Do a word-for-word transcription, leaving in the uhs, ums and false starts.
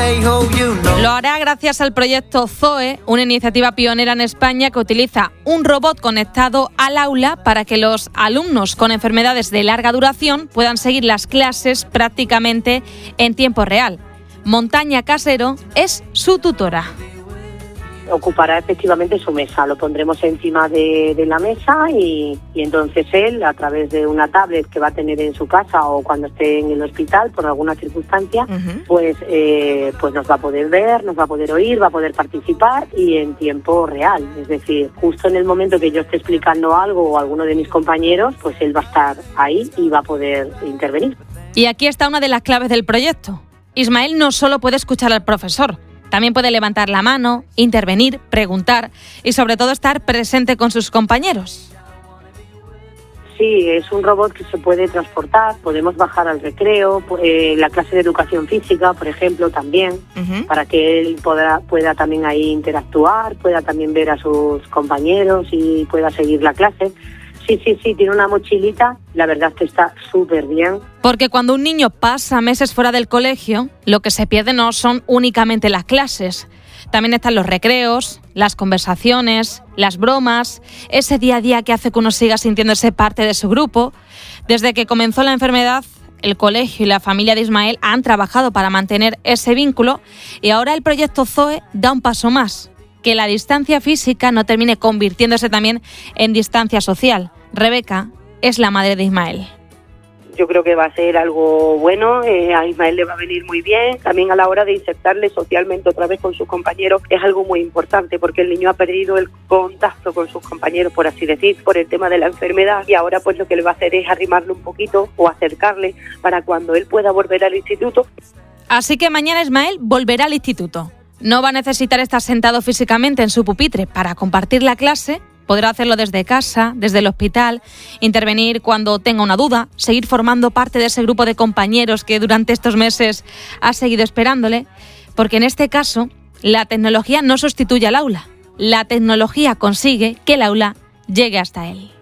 Lo hará gracias al proyecto Zoe, una iniciativa pionera en España que utiliza un robot conectado al aula para que los alumnos con enfermedades de larga duración puedan seguir las clases prácticamente en tiempo real. Montaña Casero es su tutora. Ocupará efectivamente su mesa, lo pondremos encima de, de la mesa y, y entonces él, a través de una tablet que va a tener en su casa o cuando esté en el hospital por alguna circunstancia, uh-huh. pues, eh, pues nos va a poder ver, nos va a poder oír, va a poder participar y en tiempo real. Es decir, justo en el momento que yo esté explicando algo o alguno de mis compañeros, pues él va a estar ahí y va a poder intervenir. Y aquí está una de las claves del proyecto. Ismael no solo puede escuchar al profesor, también puede levantar la mano, intervenir, preguntar y sobre todo estar presente con sus compañeros. Sí, es un robot que se puede transportar, podemos bajar al recreo, eh, la clase de educación física, por ejemplo, también, uh-huh. para que él pueda, pueda también ahí interactuar, pueda también ver a sus compañeros y pueda seguir la clase. Sí, sí, sí, tiene una mochilita, la verdad es que está súper bien. Porque cuando un niño pasa meses fuera del colegio, lo que se pierde no son únicamente las clases. También están los recreos, las conversaciones, las bromas, ese día a día que hace que uno siga sintiéndose parte de su grupo. Desde que comenzó la enfermedad, el colegio y la familia de Ismael han trabajado para mantener ese vínculo y ahora el proyecto Zoe da un paso más. Que la distancia física no termine convirtiéndose también en distancia social. Rebeca es la madre de Ismael. Yo creo que va a ser algo bueno, eh, a Ismael le va a venir muy bien. También a la hora de insertarle socialmente otra vez con sus compañeros es algo muy importante porque el niño ha perdido el contacto con sus compañeros, por así decir, por el tema de la enfermedad y ahora pues lo que le va a hacer es arrimarle un poquito o acercarle para cuando él pueda volver al instituto. Así que mañana Ismael volverá al instituto. No va a necesitar estar sentado físicamente en su pupitre para compartir la clase, podrá hacerlo desde casa, desde el hospital, intervenir cuando tenga una duda, seguir formando parte de ese grupo de compañeros que durante estos meses ha seguido esperándole, porque en este caso la tecnología no sustituye al aula, la tecnología consigue que el aula llegue hasta él.